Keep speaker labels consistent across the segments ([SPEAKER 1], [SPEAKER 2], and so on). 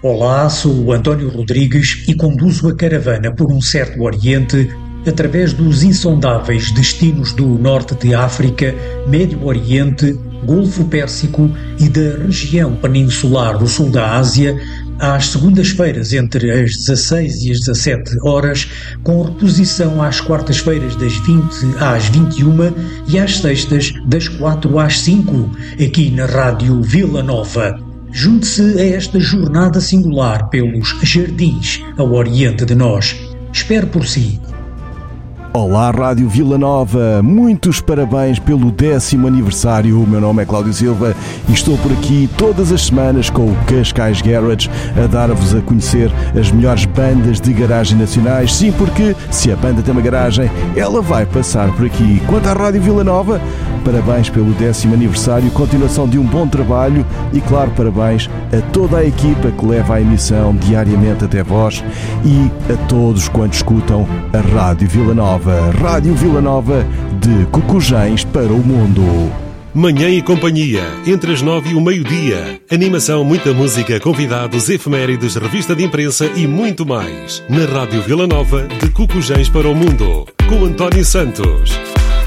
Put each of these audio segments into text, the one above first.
[SPEAKER 1] Olá, sou o António Rodrigues e conduzo a caravana por um certo Oriente através dos insondáveis destinos do Norte de África, Médio Oriente, Golfo Pérsico e da região peninsular do Sul da Ásia, às segundas-feiras entre as 16 e as 17 horas, com reposição às quartas-feiras das 20 às 21 e às sextas das 4 às 5, aqui na Rádio Vila Nova. Junte-se a esta jornada singular pelos jardins ao Oriente de nós. Espero por si.
[SPEAKER 2] Olá, Rádio Vila Nova, muitos parabéns pelo 10º aniversário. O meu nome é Cláudio Silva e estou por aqui todas as semanas com o Cascais Garage a dar-vos a conhecer as melhores bandas de garagem nacionais. Sim, porque se a banda tem uma garagem, ela vai passar por aqui. Quanto à Rádio Vila Nova, parabéns pelo 10º aniversário, continuação de um bom trabalho e, claro, parabéns a toda a equipa que leva a emissão diariamente até vós e a todos quantos escutam a Rádio Vila Nova. Rádio Vila Nova, de Cucujães para o mundo.
[SPEAKER 3] Manhã e companhia, entre as 9 e o meio-dia. Animação, muita música, convidados, efemérides, revista de imprensa e muito mais. Na Rádio Vila Nova, de Cucujães para o mundo. Com António Santos.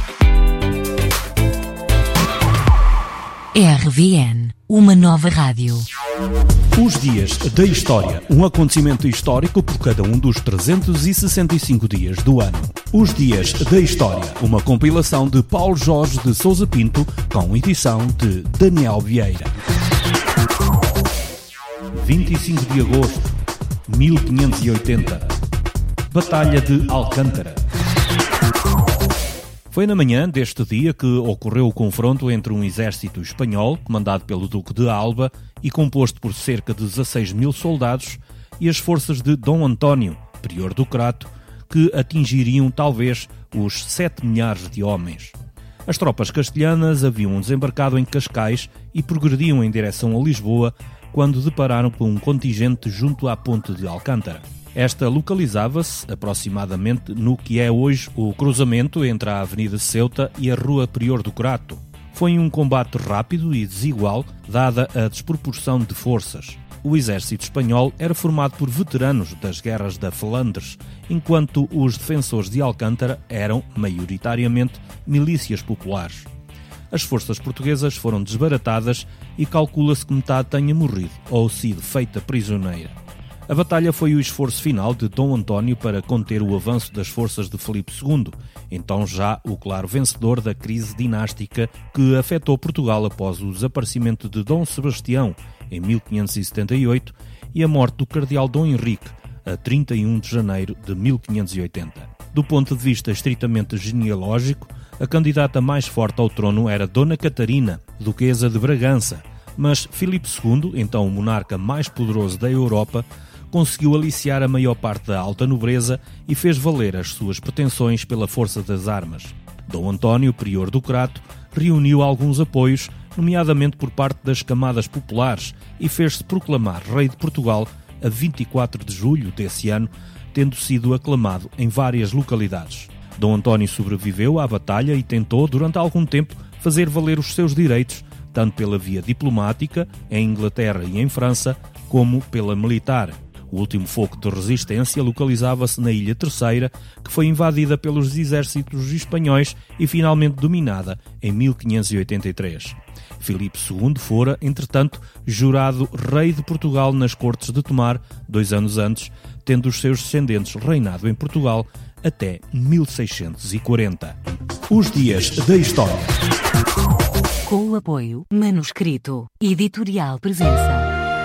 [SPEAKER 4] RVN, uma nova rádio.
[SPEAKER 5] Os dias da história, um acontecimento histórico por cada um dos 365 dias do ano. Os dias da história, uma compilação de Paulo Jorge de Sousa Pinto, com edição de Daniel Vieira. 25 de agosto, 1580. Batalha de Alcântara. Foi na manhã deste dia que ocorreu o confronto entre um exército espanhol, comandado pelo Duque de Alba e composto por cerca de 16 mil soldados, e as forças de Dom António, prior do Crato, que atingiriam talvez os 7 milhares de homens. As tropas castelhanas haviam desembarcado em Cascais e progrediam em direção a Lisboa quando depararam com um contingente junto à ponte de Alcântara. Esta localizava-se aproximadamente no que é hoje o cruzamento entre a Avenida Ceuta e a Rua Prior do Crato. Foi um combate rápido e desigual, dada a desproporção de forças. O exército espanhol era formado por veteranos das guerras da Flandres, enquanto os defensores de Alcântara eram, maioritariamente, milícias populares. As forças portuguesas foram desbaratadas e calcula-se que metade tenha morrido ou sido feita prisioneira. A batalha foi o esforço final de Dom António para conter o avanço das forças de Filipe II, então já o claro vencedor da crise dinástica que afetou Portugal após o desaparecimento de Dom Sebastião, em 1578, e a morte do cardeal Dom Henrique, a 31 de janeiro de 1580. Do ponto de vista estritamente genealógico, a candidata mais forte ao trono era Dona Catarina, duquesa de Bragança, mas Filipe II, então o monarca mais poderoso da Europa, conseguiu aliciar a maior parte da alta nobreza e fez valer as suas pretensões pela força das armas. Dom António, prior do Crato, reuniu alguns apoios, nomeadamente por parte das camadas populares, e fez-se proclamar rei de Portugal a 24 de julho desse ano, tendo sido aclamado em várias localidades. Dom António sobreviveu à batalha e tentou, durante algum tempo, fazer valer os seus direitos, tanto pela via diplomática, em Inglaterra e em França, como pela militar. O último foco de resistência localizava-se na Ilha Terceira, que foi invadida pelos exércitos espanhóis e finalmente dominada em 1583. Filipe II fora, entretanto, jurado rei de Portugal nas Cortes de Tomar, 2 anos antes, tendo os seus descendentes reinado em Portugal até 1640. Os dias da história.
[SPEAKER 4] Com o apoio Manuscrito Editorial Presença.